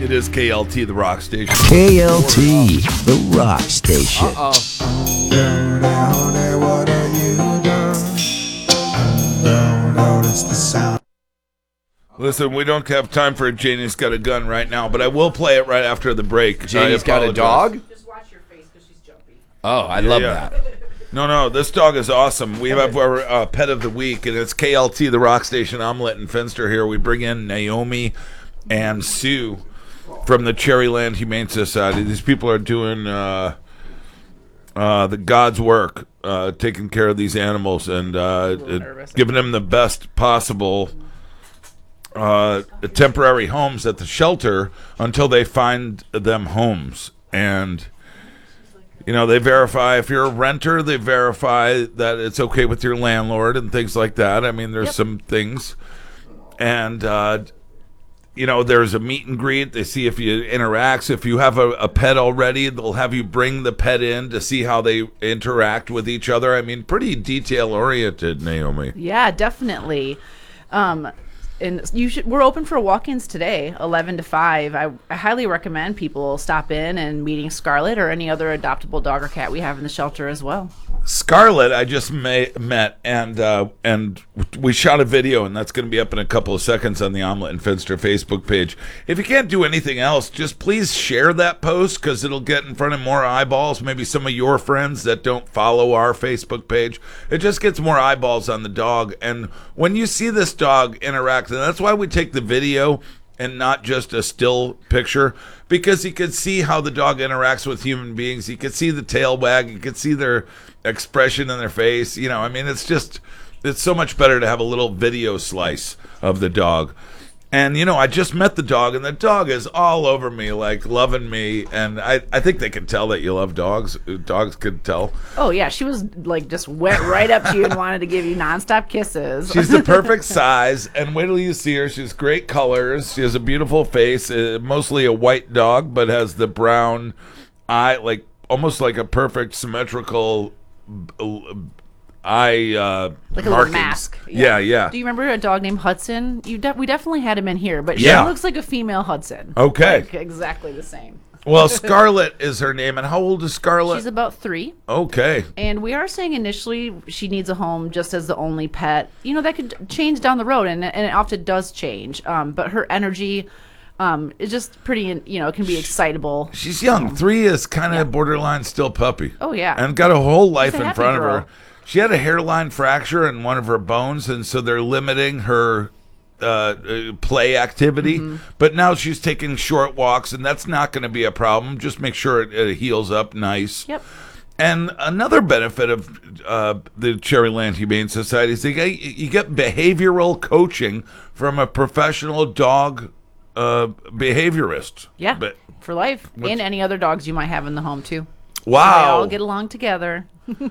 It is KLT, the rock station. KLT, the rock station. What are you doing? Don't notice the sound. Listen, we don't have time for a Janie's Got a Gun right now, but I will play it right after the break. Janie's got a dog? Just watch your face because she's jumpy. Oh, I love that. No, this dog is awesome. We have our pet of the week, and it's KLT, the rock station. Omelette and Finster here. We bring in Naomi and Sue from the Cherryland Humane Society. These people are doing the God's work, taking care of these animals and giving them the best possible temporary homes at the shelter until they find them homes. And they verify if you're a renter, they verify that it's okay with your landlord and things like that. I mean, there's some things. And, there's a meet and greet. They see if you interact. If you have a pet already, they'll have you bring the pet in to see how they interact with each other. I mean, pretty detail-oriented, Naomi. Yeah, definitely. And we're open for walk-ins today, 11 to 5. I highly recommend people stop in and meeting Scarlett or any other adoptable dog or cat we have in the shelter as well. Scarlett, I just met, and we shot a video, and that's going to be up in a couple of seconds on the Omelette and Finster Facebook page. If you can't do anything else, just please share that post because it'll get in front of more eyeballs, maybe some of your friends that don't follow our Facebook page. It just gets more eyeballs on the dog, and when you see this dog interact, and that's why we take the video and not just a still picture, because you could see how the dog interacts with human beings. You could see the tail wag. You could see their expression in their face. It's so much better to have a little video slice of the dog. And, I just met the dog, and the dog is all over me, like, loving me. And I think they can tell that you love dogs. Dogs can tell. Oh, yeah. She was, just went right up to you and wanted to give you nonstop kisses. She's the perfect size. And wait till you see her. She has great colors. She has a beautiful face. Mostly a white dog, but has the brown eye, almost like a perfect symmetrical eye like a markings. little mask. Yeah. Do you remember a dog named Hudson? We definitely had him in here, but she Yeah. looks like a female Hudson. Okay. Exactly the same. Well, Scarlett is her name. And how old is Scarlett? She's about 3. Okay. And we are saying initially she needs a home just as the only pet. That could change down the road, and it often does change. But her energy is just pretty, it can be excitable. She's young. 3 is kind of borderline still puppy. Oh, yeah. And got a whole life She's a in happy front girl. of her. She had a hairline fracture in one of her bones, and so they're limiting her play activity. Mm-hmm. But now she's taking short walks, and that's not going to be a problem. Just make sure it heals up nice. Yep. And another benefit of the Cherryland Humane Society is you get behavioral coaching from a professional dog behaviorist. Yeah, for life. And any other dogs you might have in the home, too. Wow. They all get along together.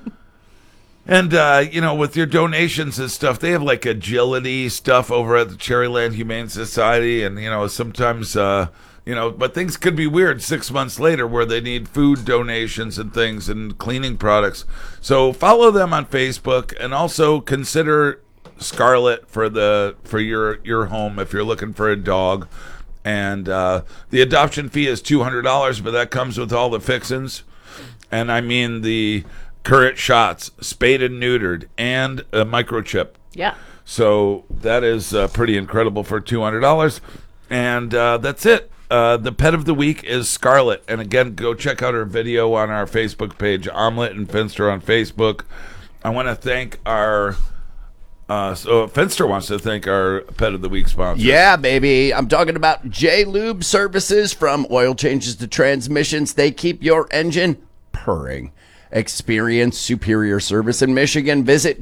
And, with your donations and stuff, they have, agility stuff over at the Cherryland Humane Society. And, sometimes, but things could be weird 6 months later where they need food donations and things and cleaning products. So follow them on Facebook and also consider Scarlett for your home if you're looking for a dog. And the adoption fee is $200, but that comes with all the fixins. And I mean the current shots, spayed and neutered, and a microchip. Yeah. So that is pretty incredible for $200. And that's it. The pet of the week is Scarlett. And again, go check out her video on our Facebook page, Omelette and Finster on Facebook. I want to thank our... so Finster wants to thank our pet of the week sponsor. Yeah, baby. I'm talking about J-Lube Services. From oil changes to transmissions, they keep your engine purring. Experience superior service in Michigan. Visit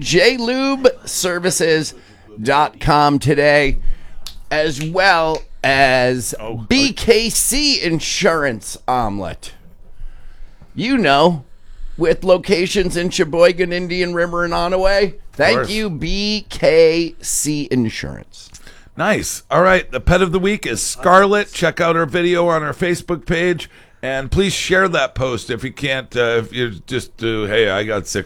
jlubeservices.com today, as well as BKC Insurance, Omelette. With locations in Sheboygan, Indian River, and Onaway. Thank you, BKC Insurance. Nice. All right. The pet of the week is Scarlett. Check out our video on our Facebook page. And please share that post if you can't, if you just do, hey, I got 6